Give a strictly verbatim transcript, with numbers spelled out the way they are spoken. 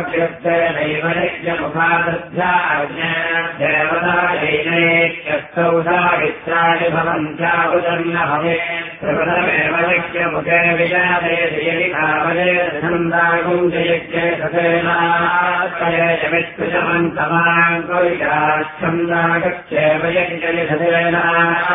नैव देवतायैनेत्यस्तौ साहित्राणि भवन्त्याहुतन्न भवेत् प्रथमेव यज्ञमुखे विजाते यदि कामये छन्दागुं यज्ञे सतेनात्मयमित्कृतमन्तमाङ्कुर्याच्छन्दागच्छेव यज्ञनिधतेन